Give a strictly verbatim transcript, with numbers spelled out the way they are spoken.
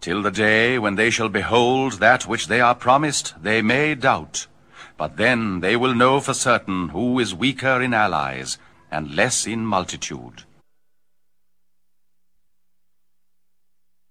Till the day when they shall behold that which they are promised, they may doubt. But then they will know for certain who is weaker in allies and less in multitude.